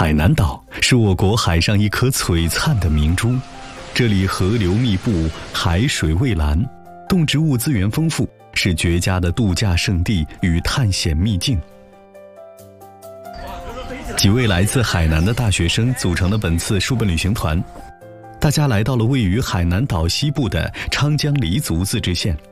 海南岛是我国海上一颗璀璨的明珠，这里河流密布，海水蔚蓝，动植物资源丰富，是绝佳的度假胜地与探险秘境。几位来自海南的大学生组成了本次书本旅行团，大家来到了位于海南岛西部的昌江黎族自治县。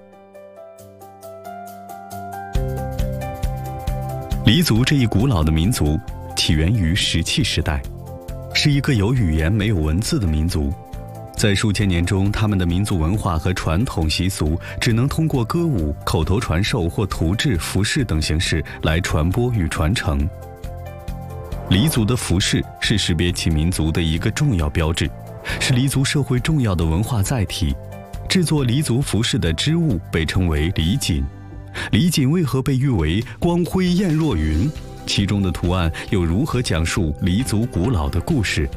黎族这一古老的民族起源于石器时代，是一个有语言没有文字的民族。在数千年中，他们的民族文化和传统习俗只能通过歌舞、口头传授或图制、服饰等形式来传播与传承。黎族的服饰是识别其民族的一个重要标志，是黎族社会重要的文化载体。制作黎族服饰的织物被称为黎锦。黎锦为何被誉为光辉艳若云？其中的图案又如何讲述黎族古老的故事？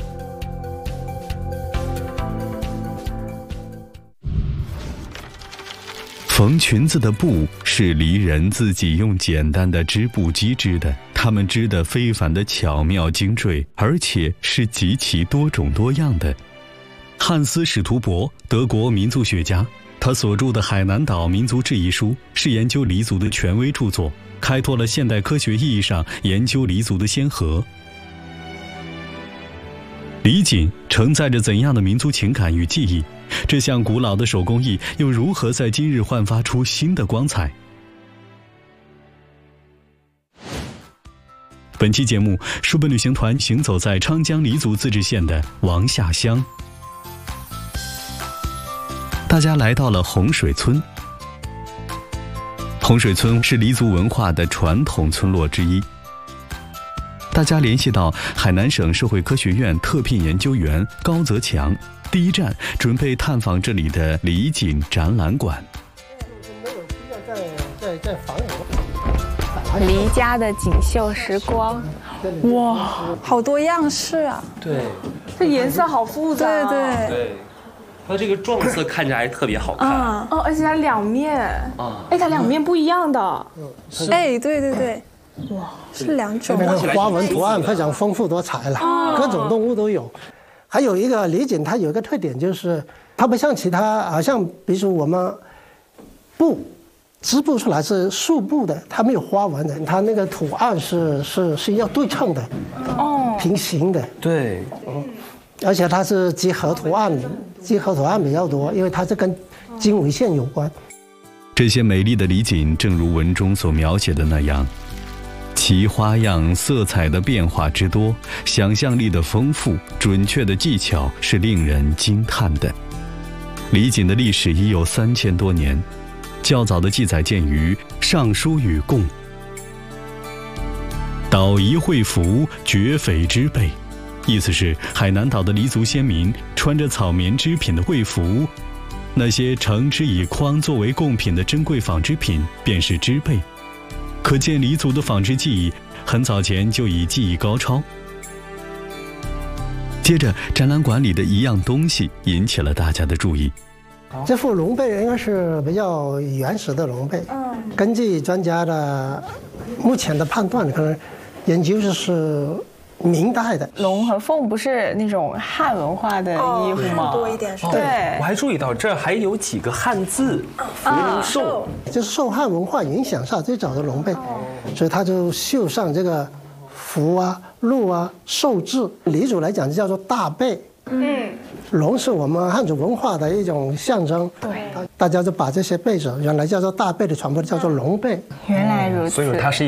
缝裙子的布是黎人自己用简单的织布机织的，他们织得非凡的巧妙精锐，而且是极其多种多样的。汉斯·史图伯，德国民族学家，他所著的《海南岛民族志》一书是研究黎族的权威著作，开拓了现代科学意义上研究黎族的先河。黎锦承载着怎样的民族情感与记忆？这项古老的手工艺又如何在今日焕发出新的光彩？本期节目，书本旅行团行走在昌江黎族自治县的王下乡。大家来到了洪水村。洪水村是黎族文化的传统村落之一。大家联系到海南省社会科学院特聘研究员高泽强，第一站准备探访这里的黎锦展览馆。 黎家的锦绣时光，哇，好多样式啊！ 对， 这颜色好复杂。 对。它这个撞色看着还特别好看。 而且它两面它两面不一样的。对，哇，是两种。 那个花纹图案非常丰富多彩了，各种动物都有。还有一个黎锦，它有一个特点就是，它不像其他，好像比如说我们布织布出来是素布的，它没有花纹的，它那个图案是要对称的，平行的。 对， 而且它是几何图案比较多，因为它是跟经纬线有关。 这些美丽的黎锦，正如文中所描写的那样，其花样色彩的变化之多，想象力的丰富，准确的技巧是令人惊叹的。黎锦的历史已有3000多年，较早的记载见于《尚书与贡》。岛夷会服，绝匪之辈。意思是海南岛的黎族先民穿着草棉织品的会服，那些盛之以筐作为贡品的珍贵纺织品便是织被。可见黎族的纺织技艺很早前就已技艺高超。接着，展览馆里的一样东西引起了大家的注意。 这副龙被应该是比较原始的龙被，根据专家的目前的判断，可能研究是明代的。 龙和凤不是那种汉文化的衣服吗？ 多一点是吧？ 对， 我还注意到这还有几个汉字，福禄寿， 就是受汉文化影响下最早的龙被，所以他就绣上这个福啊、禄啊、寿字。黎族来讲就叫做大被。龙是我们汉族文化的一种象征。对，大家就把这些被子原来叫做大被的传播叫做龙被。 原来如此。 所以它是